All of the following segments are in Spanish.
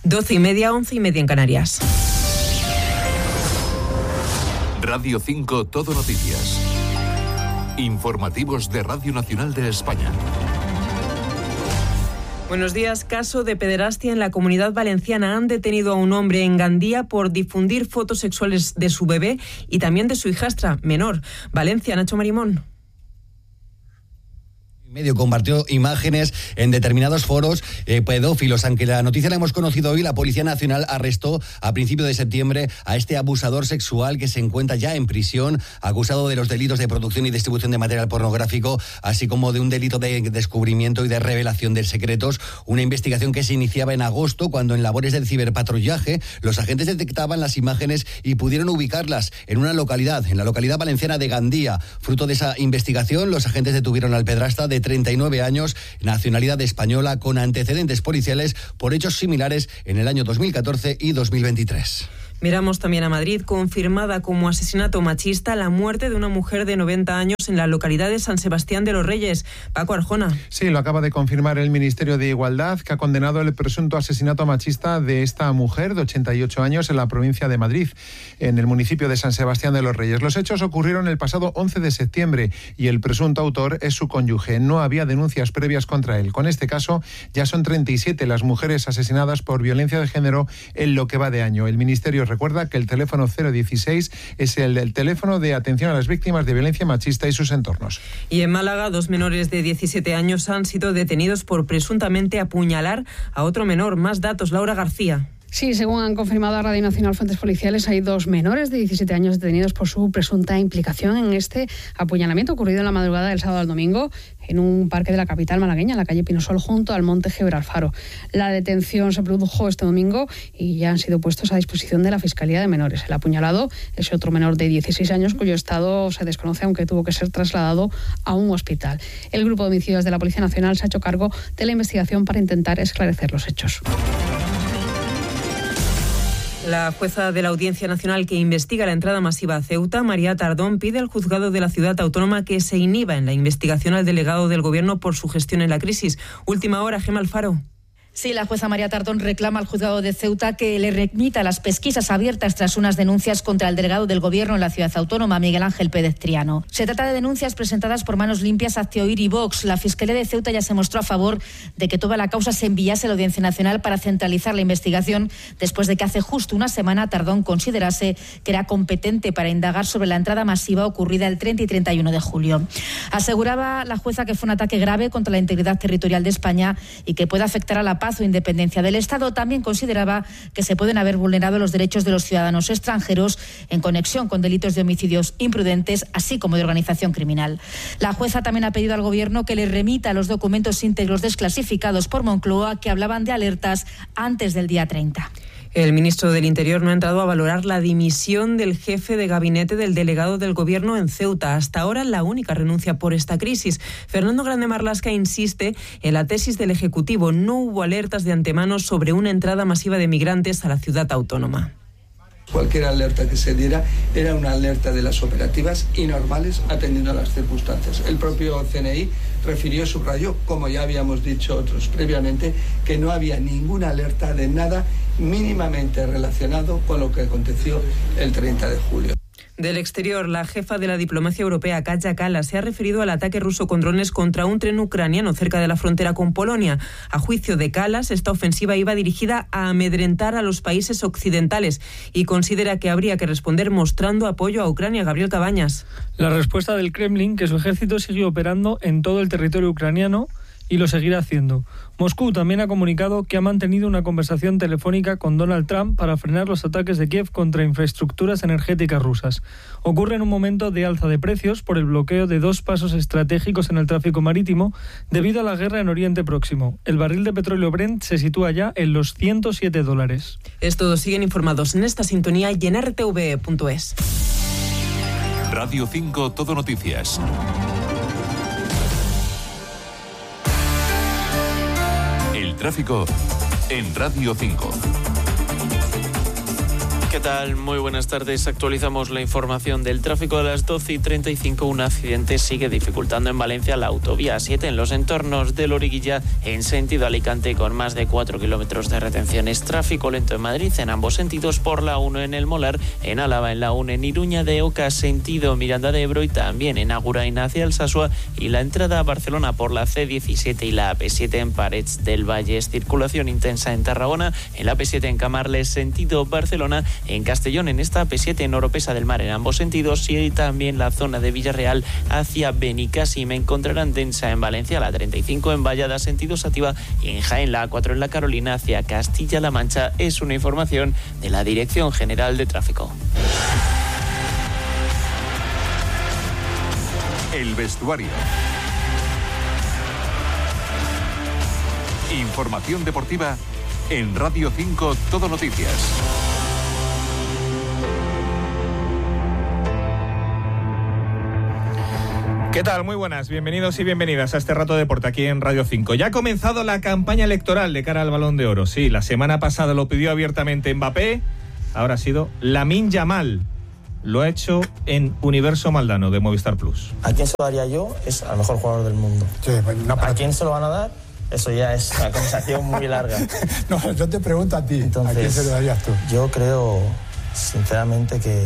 12:30, 11:30 en Canarias. Radio 5 Todo Noticias. Informativos de Radio Nacional de España. Buenos días. Caso de pederastia en la Comunidad Valenciana. Han detenido a un hombre en Gandía por difundir fotos sexuales de su bebé y también de su hijastra menor. Valencia, Nacho Marimón. Medio compartió imágenes en determinados foros pedófilos. Aunque la noticia la hemos conocido hoy, la Policía Nacional arrestó a principios de septiembre a este abusador sexual que se encuentra ya en prisión, acusado de los delitos de producción y distribución de material pornográfico, así como de un delito de descubrimiento y de revelación de secretos. Una investigación que se iniciaba en agosto, cuando en labores de ciberpatrullaje los agentes detectaban las imágenes y pudieron ubicarlas en la localidad valenciana de Gandía. Fruto de esa investigación, los agentes detuvieron al pedrasta de 39 años, nacionalidad española, con antecedentes policiales por hechos similares en el año 2014 y 2023. Miramos también a Madrid. Confirmada como asesinato machista la muerte de una mujer de 90 años en la localidad de San Sebastián de los Reyes. Paco Arjona. Sí, lo acaba de confirmar el Ministerio de Igualdad, que ha condenado el presunto asesinato machista de esta mujer de 88 años en la provincia de Madrid, en el municipio de San Sebastián de los Reyes. Los hechos ocurrieron el pasado 11 de septiembre y el presunto autor es su cónyuge. No había denuncias previas contra él. Con este caso ya son 37 las mujeres asesinadas por violencia de género en lo que va de año. El Ministerio recuerda que el teléfono 016 es el teléfono de atención a las víctimas de violencia machista y sus entornos. Y en Málaga, 2 menores de 17 años han sido detenidos por presuntamente apuñalar a otro menor. Más datos, Laura García. Sí, según han confirmado a Radio Nacional fuentes policiales, hay 2 menores de 17 años detenidos por su presunta implicación en este apuñalamiento ocurrido en la madrugada del sábado al domingo en un parque de la capital malagueña, en la calle Pinosol, junto al Monte Gibralfaro. La detención se produjo este domingo y ya han sido puestos a disposición de la Fiscalía de Menores. El apuñalado es otro menor de 16 años cuyo estado se desconoce, aunque tuvo que ser trasladado a un hospital. El Grupo de Homicidios de la Policía Nacional se ha hecho cargo de la investigación para intentar esclarecer los hechos. La jueza de la Audiencia Nacional que investiga la entrada masiva a Ceuta, María Tardón, pide al juzgado de la ciudad autónoma que se inhiba en la investigación al delegado del Gobierno por su gestión en la crisis. Última hora, Gemma Alfaro. Sí, la jueza María Tardón reclama al juzgado de Ceuta que le remita las pesquisas abiertas tras unas denuncias contra el delegado del Gobierno en la ciudad autónoma, Miguel Ángel Pérez Triano. Se trata de denuncias presentadas por Manos Limpias, Hazte Oír y Vox. La Fiscalía de Ceuta ya se mostró a favor de que toda la causa se enviase a la Audiencia Nacional para centralizar la investigación, después de que hace justo una semana Tardón considerase que era competente para indagar sobre la entrada masiva ocurrida el 30 y 31 de julio. Aseguraba la jueza que fue un ataque grave contra la integridad territorial de España y que puede afectar a la paz o independencia del Estado. También consideraba que se pueden haber vulnerado los derechos de los ciudadanos extranjeros en conexión con delitos de homicidios imprudentes, así como de organización criminal. La jueza también ha pedido al Gobierno que le remita los documentos íntegros desclasificados por Moncloa que hablaban de alertas antes del día 30. El ministro del Interior no ha entrado a valorar la dimisión del jefe de gabinete del delegado del Gobierno en Ceuta. Hasta ahora la única renuncia por esta crisis. Fernando Grande Marlaska insiste en la tesis del Ejecutivo. No hubo alertas de antemano sobre una entrada masiva de migrantes a la ciudad autónoma. Cualquier alerta que se diera era una alerta de las operativas y normales atendiendo a las circunstancias. El propio CNI subrayó, como ya habíamos dicho otros previamente, que no había ninguna alerta de nada mínimamente relacionado con lo que aconteció el 30 de julio. Del exterior, la jefa de la diplomacia europea, Kaja Kallas, se ha referido al ataque ruso con drones contra un tren ucraniano cerca de la frontera con Polonia. A juicio de Kallas, esta ofensiva iba dirigida a amedrentar a los países occidentales y considera que habría que responder mostrando apoyo a Ucrania. Gabriel Cabañas. La respuesta del Kremlin, que su ejército sigue operando en todo el territorio ucraniano y lo seguirá haciendo. Moscú también ha comunicado que ha mantenido una conversación telefónica con Donald Trump para frenar los ataques de Kiev contra infraestructuras energéticas rusas. Ocurre en un momento de alza de precios por el bloqueo de 2 pasos estratégicos en el tráfico marítimo debido a la guerra en Oriente Próximo. El barril de petróleo Brent se sitúa ya en los $107. Estos siguen informados en esta sintonía y en rtv.es. Radio 5 Todo Noticias. El tráfico en Radio 5. ¿Qué tal? Muy buenas tardes. Actualizamos la información del tráfico a las 12:35. Un accidente sigue dificultando en Valencia la autovía 7 en los entornos de Loriguilla en sentido Alicante con más de 4 kilómetros de retenciones. Tráfico lento en Madrid en ambos sentidos por la 1 en El Molar, en Álava en la 1 en Iruña de Oca sentido Miranda de Ebro y también en Agurain hacia Alsasua y la entrada a Barcelona por la C17 y la AP7 en Parets del Valle. Circulación intensa en Tarragona, en la AP7 en Camarles sentido Barcelona, en Castellón en esta AP7 en Oropesa del Mar en ambos sentidos y también la zona de Villarreal hacia Benicàssim. Encontrarán densa en Valencia la 35 en Vallada sentido Sativa y en Jaén la A4 en La Carolina hacia Castilla-La Mancha. Es una información de la Dirección General de Tráfico. El vestuario. Información deportiva en Radio 5 Todo Noticias. ¿Qué tal? Muy buenas, bienvenidos y bienvenidas a este rato de deporte aquí en Radio 5. Ya ha comenzado la campaña electoral de cara al Balón de Oro. Sí, la semana pasada lo pidió abiertamente Mbappé, ahora ha sido Lamine Yamal. Lo ha hecho en Universo Maldano de Movistar Plus. ¿A quién se lo daría yo? Es al mejor jugador del mundo. Sí, no, ¿a quién se lo van a dar? Eso ya es una conversación muy larga. No, yo te pregunto a ti. Entonces, ¿a quién se lo darías tú? Yo creo, sinceramente, que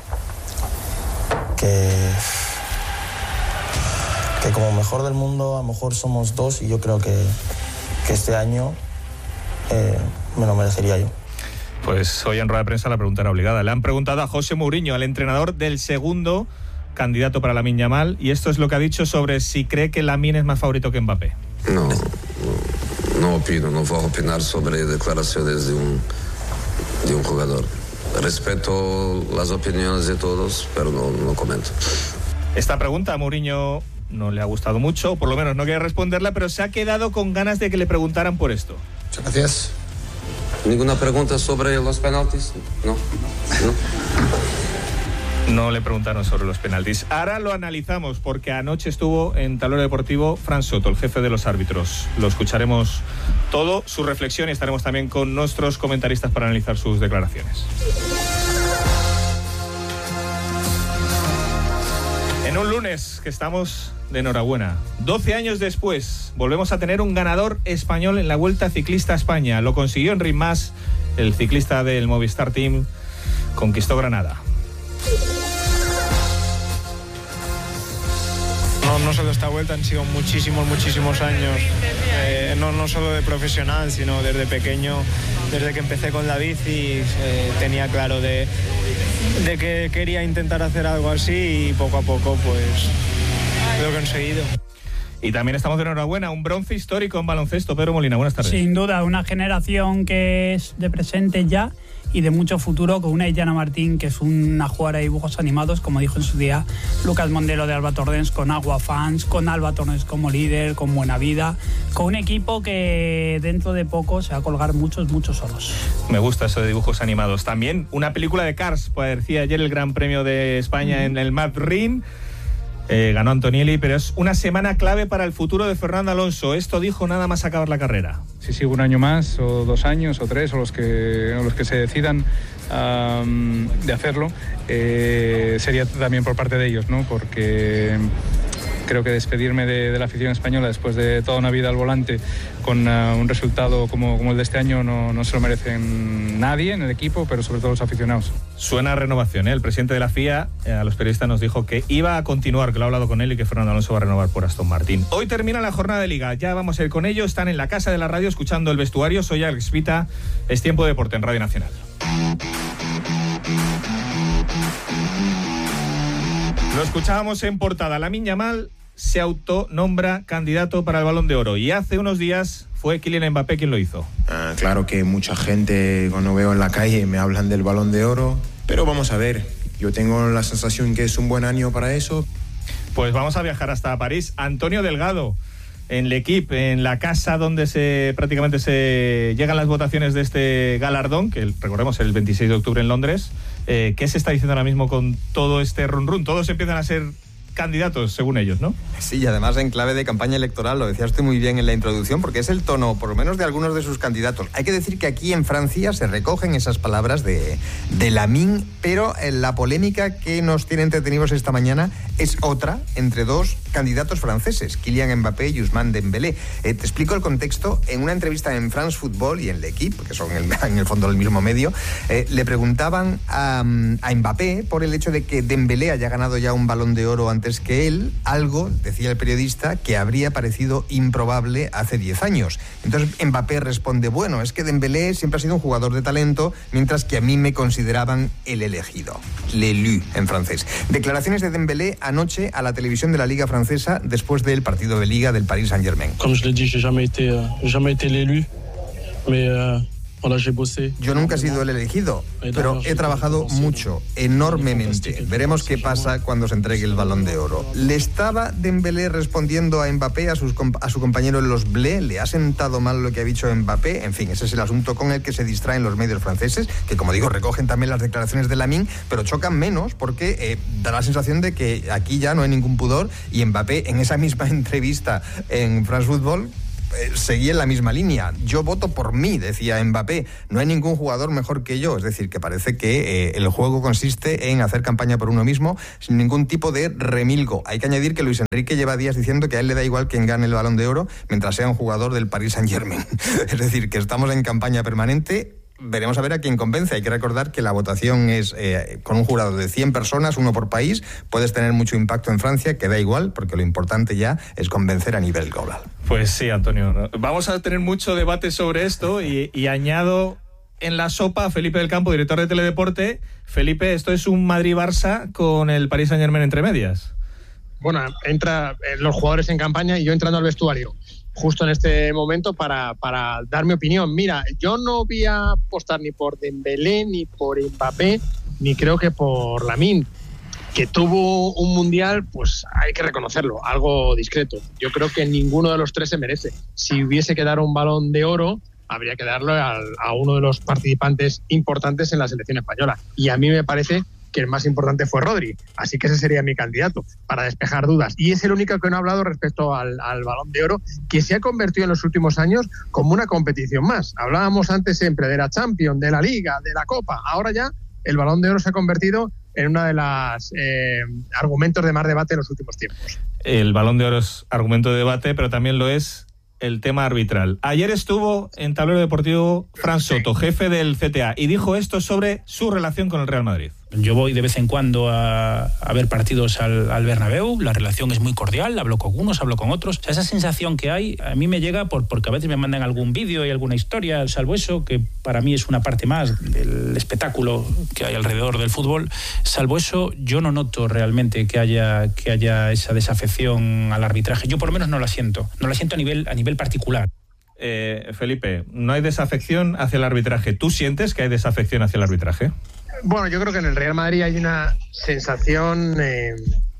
como mejor del mundo, a lo mejor somos dos y yo creo que este año me lo merecería yo. Pues hoy en rueda de prensa la pregunta era obligada. Le han preguntado a José Mourinho, al entrenador del segundo candidato para Lamine Yamal, y esto es lo que ha dicho sobre si cree que Lamine es más favorito que Mbappé. No opino, no voy a opinar sobre declaraciones de un jugador. Respeto las opiniones de todos, pero no comento. Esta pregunta a Mourinho no le ha gustado mucho, por lo menos no quiere responderla, pero se ha quedado con ganas de que le preguntaran por esto. Muchas gracias. ¿Ninguna pregunta sobre los penaltis? No le preguntaron sobre los penaltis. Ahora lo analizamos porque anoche estuvo en Tablero Deportivo Fran Soto, el jefe de los árbitros. Lo escucharemos todo, su reflexión, y estaremos también con nuestros comentaristas para analizar sus declaraciones. En un lunes que estamos de enhorabuena. 12 años después, volvemos a tener un ganador español en la Vuelta Ciclista a España. Lo consiguió Enric Mas, el ciclista del Movistar Team, conquistó Granada. No solo esta vuelta, han sido muchísimos años, no solo de profesional, sino desde pequeño, desde que empecé con la bici, tenía claro de que quería intentar hacer algo así y poco a poco pues lo he conseguido. Y también estamos de enhorabuena, un bronce histórico en baloncesto. Pedro Molina, buenas tardes. Sin duda, una generación que es de presente ya y de mucho futuro, con una Illana Martín, que es una jugadora de dibujos animados, como dijo en su día Lucas Mondelo de Alba Torrens, con Agua Fans, con Alba Torrens como líder, con Buena Vida, con un equipo que dentro de poco se va a colgar muchos oros. Me gusta eso de dibujos animados. También una película de Cars, parecía ayer el Gran Premio de España en el Mad Ring. Ganó Antonielli, pero es una semana clave para el futuro de Fernando Alonso. Esto dijo nada más acabar la carrera. Si sigo un año más, o 2 años, o 3, o los que se decidan de hacerlo, sería también por parte de ellos, ¿no? Porque creo que despedirme de la afición española después de toda una vida al volante con un resultado como el de este año no se lo merecen nadie en el equipo, pero sobre todo los aficionados. Suena a renovación, ¿eh? El presidente de la FIA a los periodistas nos dijo que iba a continuar, que lo ha hablado con él y que Fernando Alonso va a renovar por Aston Martin. Hoy termina la jornada de Liga, ya vamos a ir con ellos, están en la casa de la radio escuchando el vestuario. Soy Alex Vita, es Tiempo de Deporte en Radio Nacional. Lo escuchábamos en portada. Lamine Yamal se autonombra candidato para el Balón de Oro y hace unos días fue Kylian Mbappé quien lo hizo. Claro que mucha gente cuando veo en la calle me hablan del Balón de Oro, pero vamos a ver, yo tengo la sensación que es un buen año para eso. Pues vamos a viajar hasta París. Antonio Delgado, en L'Equipe, en la casa donde prácticamente se llegan las votaciones de este galardón, que recordemos el 26 de octubre en Londres. ¿Qué se está diciendo ahora mismo con todo este run-run? Todos empiezan a ser candidatos, según ellos, ¿no? Sí, y además en clave de campaña electoral, lo decías tú muy bien en la introducción, porque es el tono, por lo menos de algunos de sus candidatos. Hay que decir que aquí en Francia se recogen esas palabras de Lamine, pero la polémica que nos tiene entretenidos esta mañana es otra entre dos candidatos franceses, Kylian Mbappé y Ousmane Dembélé. Te explico el contexto. En una entrevista en France Football y en L'Equipe, que son en el fondo el mismo medio, le preguntaban a Mbappé por el hecho de que Dembélé haya ganado ya un Balón de Oro antes que él, algo, decía el periodista, que habría parecido improbable hace 10 años. Entonces Mbappé responde, bueno, es que Dembélé siempre ha sido un jugador de talento, mientras que a mí me consideraban el elegido, l'élu en francés. Declaraciones de Dembélé anoche a la televisión de la Liga Francesa después del partido de Liga del Paris Saint-Germain. Como je l'ai dit, j'ai jamais été l'élu, mais yo nunca he sido el elegido, pero he trabajado mucho, enormemente. Veremos qué pasa cuando se entregue el Balón de Oro. ¿Le estaba Dembélé respondiendo a Mbappé, a su compañero en los Blé? ¿Le ha sentado mal lo que ha dicho Mbappé? En fin, ese es el asunto con el que se distraen los medios franceses, que como digo, recogen también las declaraciones de Lamine, pero chocan menos porque da la sensación de que aquí ya no hay ningún pudor, y Mbappé en esa misma entrevista en France Football seguía en la misma línea. Yo voto por mí, decía Mbappé. No hay ningún jugador mejor que yo. Es decir, que parece que el juego consiste en hacer campaña por uno mismo sin ningún tipo de remilgo. Hay que añadir que Luis Enrique lleva días diciendo que a él le da igual quien gane el Balón de Oro mientras sea un jugador del Paris Saint-Germain. Es decir, que estamos en campaña permanente. Veremos a ver a quién convence. Hay que recordar que la votación es con un jurado de 100 personas, uno por país. Puedes tener mucho impacto en Francia, que da igual, porque lo importante ya es convencer a nivel global. Pues sí, Antonio. Vamos a tener mucho debate sobre esto y añado en la sopa a Felipe del Campo, director de Teledeporte. Felipe, esto es un Madrid-Barça con el Paris Saint-Germain entre medias. Bueno, entra los jugadores en campaña y yo entrando al vestuario justo en este momento para dar mi opinión. Mira, yo no voy a apostar ni por Dembélé, ni por Mbappé, ni creo que por Lamine, que tuvo un mundial, pues hay que reconocerlo, algo discreto. Yo creo que ninguno de los tres se merece. Si hubiese que dar un Balón de Oro, habría que darlo a uno de los participantes importantes en la selección española. Y a mí me parece que el más importante fue Rodri, así que ese sería mi candidato para despejar dudas. Y es el único que no ha hablado respecto al Balón de Oro, que se ha convertido en los últimos años como una competición más. Hablábamos antes siempre de la Champions, de la Liga, de la Copa. Ahora ya el Balón de Oro se ha convertido en una de las argumentos de más debate en los últimos tiempos. El Balón de Oro es argumento de debate, pero también lo es el tema arbitral. Ayer estuvo en Tablero Deportivo Fran Soto, jefe del CTA, y dijo esto sobre su relación con el Real Madrid. Yo voy de vez en cuando a ver partidos al Bernabéu, la relación es muy cordial, hablo con unos, hablo con otros. O sea, esa sensación que hay a mí me llega porque a veces me mandan algún vídeo y alguna historia, salvo eso, que para mí es una parte más del espectáculo que hay alrededor del fútbol. Salvo eso, yo no noto realmente que haya esa desafección al arbitraje. Yo por lo menos no la siento a nivel particular. Felipe, no hay desafección hacia el arbitraje. ¿Tú sientes que hay desafección hacia el arbitraje? Bueno, yo creo que en el Real Madrid hay una sensación de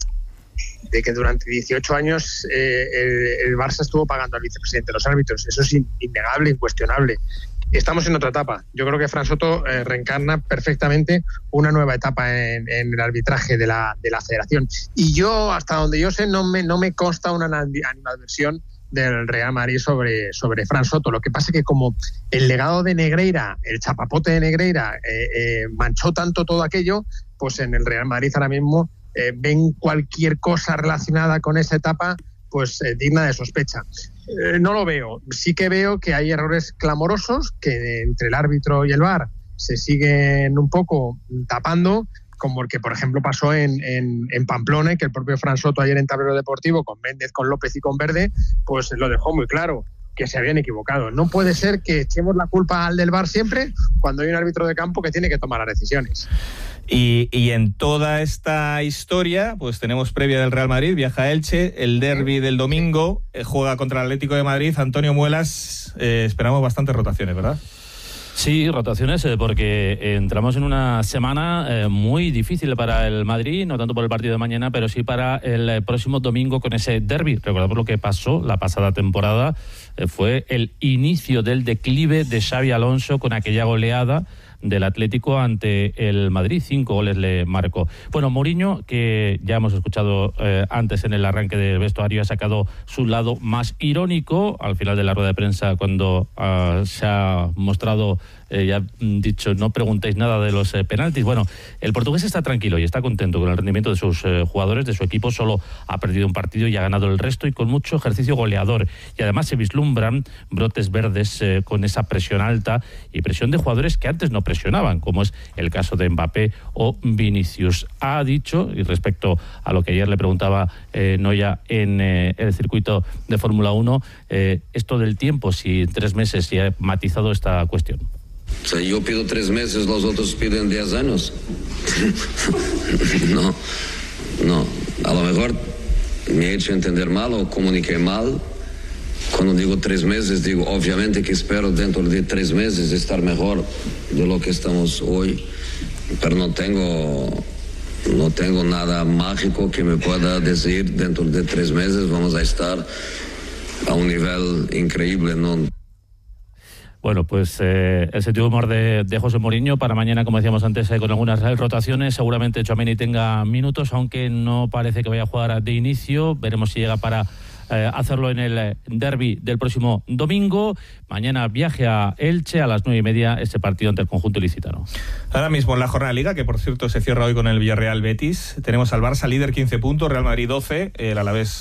que durante 18 años el Barça estuvo pagando al vicepresidente de los árbitros. Eso es innegable, incuestionable. Estamos en otra etapa. Yo creo que Fran Soto reencarna perfectamente una nueva etapa en el arbitraje de la federación. Y yo, hasta donde yo sé, no me consta una animadversión del Real Madrid sobre Fran Soto. Lo que pasa es que como el legado de Negreira, el chapapote de Negreira, manchó tanto todo aquello, pues en el Real Madrid ahora mismo ven cualquier cosa relacionada con esa etapa pues digna de sospecha. No lo veo. Sí que veo que hay errores clamorosos que entre el árbitro y el VAR se siguen un poco tapando, como el que, por ejemplo, pasó en Pamplona, que el propio Fran Soto ayer en Tablero Deportivo, con Méndez, con López y con Verde, pues lo dejó muy claro, que se habían equivocado. No puede ser que echemos la culpa al del VAR siempre cuando hay un árbitro de campo que tiene que tomar las decisiones. Y en toda esta historia, pues tenemos previa del Real Madrid, viaja a Elche, el derbi del domingo, juega contra el Atlético de Madrid. Antonio Muelas, esperamos bastantes rotaciones, ¿verdad? Sí, rotaciones, porque entramos en una semana muy difícil para el Madrid, no tanto por el partido de mañana, pero sí para el próximo domingo con ese derbi. Recordamos lo que pasó la pasada temporada, fue el inicio del declive de Xabi Alonso con aquella goleada del Atlético ante el Madrid. 5 goles le marcó. Bueno, Mourinho, que ya hemos escuchado antes en el arranque del vestuario, ha sacado su lado más irónico al final de la rueda de prensa, cuando se ha mostrado, ya dicho, no preguntéis nada de los penaltis. Bueno, el portugués está tranquilo y está contento con el rendimiento de sus jugadores, de su equipo. Solo ha perdido un partido y ha ganado el resto, y con mucho ejercicio goleador. Y además se vislumbran brotes verdes con esa presión alta y presión de jugadores que antes no presionaban, como es el caso de Mbappé o Vinicius. Ha dicho, y respecto a lo que ayer le preguntaba Noya en el circuito de Fórmula 1, esto del tiempo, si 3 meses, y ha matizado esta cuestión. O sea, yo pido 3 meses, los otros piden 10 años. No, a lo mejor me he hecho entender mal o comuniqué mal. Cuando digo 3 meses, digo obviamente que espero dentro de 3 meses estar mejor de lo que estamos hoy, pero no tengo nada mágico que me pueda decir dentro de 3 meses vamos a estar a un nivel increíble, ¿no? Bueno, pues el sentido de humor de José Mourinho para mañana, como decíamos antes, con algunas rotaciones. Seguramente Tchouaméni tenga minutos, aunque no parece que vaya a jugar de inicio. Veremos si llega para hacerlo en el derbi del próximo domingo. Mañana viaje a Elche a las 9:30, este partido ante el conjunto ilicitano. Ahora mismo en la jornada de Liga, que por cierto se cierra hoy con el Villarreal Betis, tenemos al Barça líder 15 puntos, Real Madrid 12, el Alavés